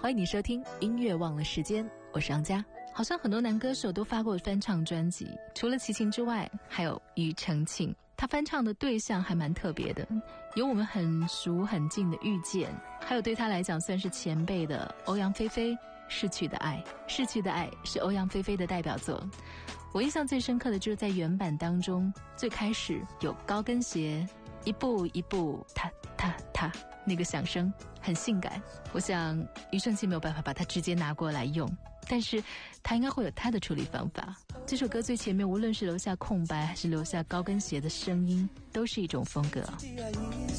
欢迎你收听音乐忘了时间，我是杨佳。好像很多男歌手都发过翻唱专辑，除了齐秦之外，还有庾澄庆。他翻唱的对象还蛮特别的，有我们很熟很近的遇见，还有对他来讲算是前辈的欧阳菲菲《逝去的爱》。《逝去的爱》是欧阳菲菲的代表作。我印象最深刻的就是在原版当中，最开始有高跟鞋一步一步踏踏踏，那个响声很性感。我想庾澄庆没有办法把它直接拿过来用，但是他应该会有他的处理方法。这首歌最前面无论是留下空白还是留下高跟鞋的声音，都是一种风格。